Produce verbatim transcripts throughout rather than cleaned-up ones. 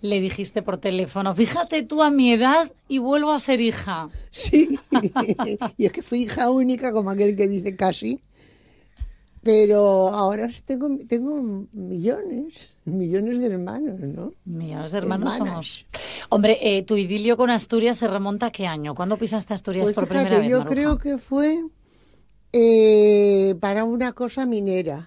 le dijiste por teléfono, fíjate tú a mi edad y vuelvo a ser hija. Sí, y es que fui hija única, como aquel que dice casi, pero ahora tengo, tengo millones, millones de hermanos, ¿no? Millones de hermanos Hermanas. somos. Hombre, eh, tu idilio con Asturias se remonta a ¿qué año? ¿Cuándo pisaste Asturias Pues por fíjate, primera vez, yo Maruja? creo que fue eh, para una cosa minera.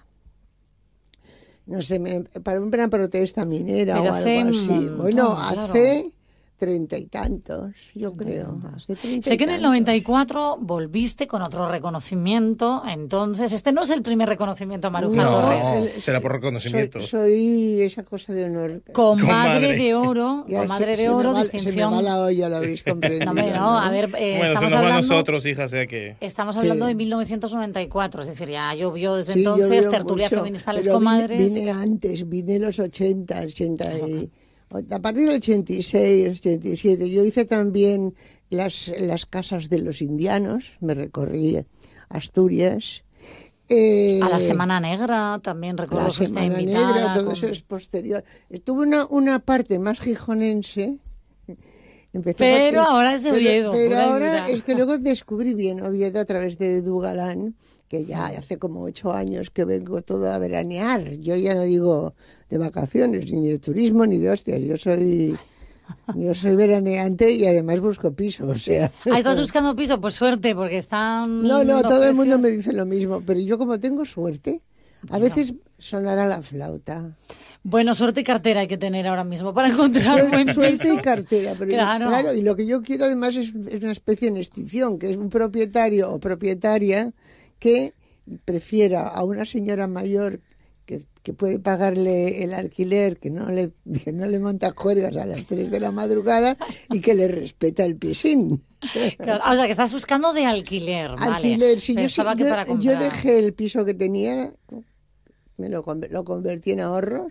No sé, me- para una protesta minera Pero o hace algo un así. montón, Bueno, claro. hace treinta y tantos, yo creo. Hace treinta Sé y que en el tantos. noventa y cuatro volviste con otro reconocimiento, entonces este no es el primer reconocimiento a Maruja No, Torres. el- será por reconocimiento. Soy, soy esa cosa de honor. Con madre Comadre. de oro, Ya con se- madre se de me oro, va- Se me distinción. va la olla, lo habréis comprendido. No, hombre, no, ¿no? a ver, eh, Bueno, se estamos nos va a hablando, nosotros, hija, o sea que... estamos Sí. hablando de mil novecientos noventa y cuatro, es decir, ya llovió desde Sí, entonces, llovió tertulia mucho, feminista Les pero vine- Comadres. Vine, antes, vine en los ochenta, ochenta y, a partir del ochenta y seis, ochenta y siete. Yo hice también las, las casas de los indianos, me recorrí Asturias. Eh, A la Semana Negra también recuerdo la que está Semana invitada. Negra, todo con- eso es posterior. Tuve una, una parte más gijonense. Empecé Pero por- ahora es de pero- Oviedo, Pero, pura y ahora dura. es que luego descubrí bien Oviedo a través de Edu Galán, que ya hace como ocho años que vengo todo a veranear. Yo ya no digo de vacaciones, ni de turismo, ni de hostias. Yo soy, yo soy veraneante y además busco piso, o sea. Ah, ¿estás buscando piso? Pues suerte, porque están... No, no, los todo el mundo precios- me dice lo mismo, pero yo como tengo suerte, a veces sonará la flauta. Bueno, suerte y cartera hay que tener ahora mismo para encontrar buen Suerte piso. y cartera, pero Claro. claro, y lo que yo quiero además es, es una especie de extinción, que es un propietario o propietaria que prefiera a una señora mayor que, que puede pagarle el alquiler, que no le, que no le monta juergas a las tres de la madrugada y que le respeta el pisín. Claro, o sea, que estás buscando de alquiler, vale. Alquiler, sí, yo, sí, Pensaba que yo- para yo comprar. dejé el piso que tenía, me lo, con- lo convertí en ahorros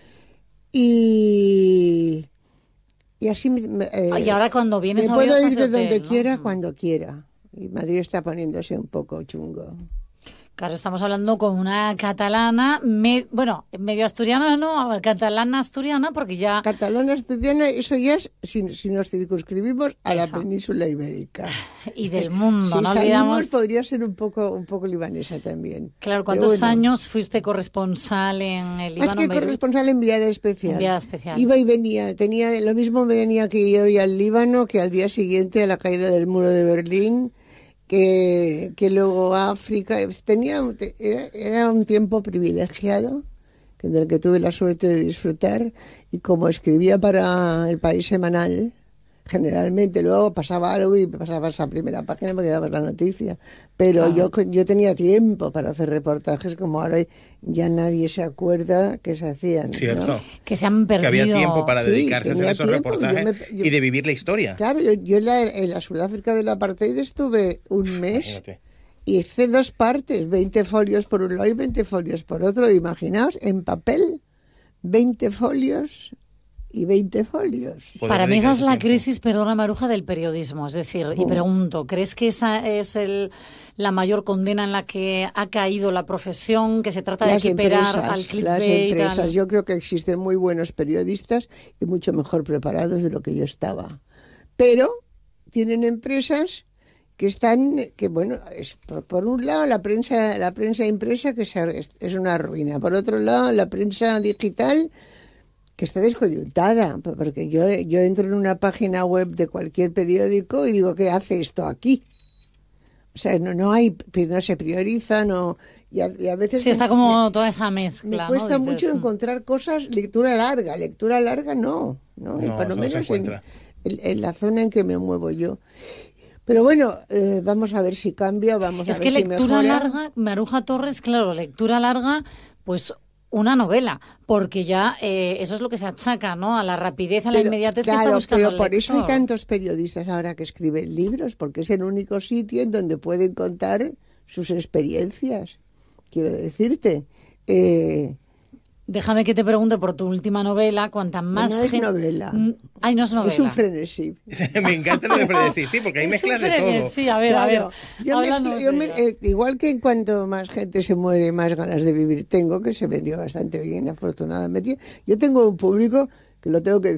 y, y así me, me, eh, Ah, y ahora cuando vienes me a puedo Oviedo ir de estás de donde hotel, ¿no? quiera, cuando quiera. Y Madrid está poniéndose un poco chungo. Claro, estamos hablando con una catalana, me- bueno, medio asturiana, no, catalana asturiana, porque ya... Catalana asturiana, eso ya es si, si nos circunscribimos a Eso. la península ibérica. Y del mundo, si no salimos, olvidamos... podría ser un poco, un poco libanesa también. Claro, Pero ¿cuántos bueno. años fuiste corresponsal en el Más Líbano? que en Beirut? corresponsal enviada especial. Enviada especial. Iba y venía. Tenía lo mismo me tenía que ir hoy al Líbano que al día siguiente a la caída del muro de Berlín, que, que luego a África. Tenía, era, era un tiempo privilegiado, que del que tuve la suerte de disfrutar. Y como escribía para El País Semanal, generalmente luego pasaba algo y pasaba esa primera página y me quedaba la noticia. Pero Claro. yo, yo tenía tiempo para hacer reportajes, como ahora ya nadie se acuerda que se hacían. ¿no? Cierto. Que se han perdido... Que había tiempo para Sí, dedicarse a hacer tenía esos tiempo, reportajes yo me- yo- y de vivir la historia. Claro, yo, yo en, la, en la Sudáfrica del apartheid estuve un mes Imagínate. y hice dos partes, veinte folios por un lado y veinte folios por otro. Imaginaos, en papel, veinte folios y veinte folios. Poder Para mí esa es dedicarse la tiempo. crisis, perdona Maruja, del periodismo. Es decir, y Oh. pregunto, ¿crees que esa es el, la mayor condena en la que ha caído la profesión, que se trata de Las equiperar empresas, al las clickbait? empresas. al- Yo creo que existen muy buenos periodistas y mucho mejor preparados de lo que yo estaba. Pero tienen empresas que están, que bueno, es por, por un lado la prensa, la prensa impresa que se- es, es una ruina. Por otro lado, la prensa digital que está descoyuntada, porque yo, yo entro en una página web de cualquier periódico y digo, ¿qué hace esto aquí? O sea, no, no hay, no se prioriza, no, y a, y a veces Sí, está me- como toda esa mezcla. me ¿no? cuesta Dices, mucho mm. encontrar cosas, lectura larga, lectura larga no, no, y No, por lo eso no se menos en, encuentra. en- en la zona en que me muevo yo. Pero bueno, eh, vamos a ver si cambia, vamos Es a que ver si lectura mejora. larga, Maruja Torres, claro, lectura larga, pues una novela, porque ya eh, eso es lo que se achaca, ¿no? A la rapidez, a la Pero, inmediatez que claro, está buscando pero el por eso hay lector. tantos periodistas ahora que escriben libros, porque es el único sitio en donde pueden contar sus experiencias. Quiero decirte, eh, Déjame que te pregunte por tu última novela, cuanta más no es gen- novela. Mm, Ay, no es novela. es un frenesí. Me encanta lo de frenesí, sí, porque ahí Es mezclas un de todo. frenesí, a ver, a ver. Claro, yo me- háblanos yo de me- ella. eh, igual que cuanto más gente se muere, más ganas de vivir tengo, que se vendió bastante bien, afortunadamente. Yo tengo un público que lo tengo que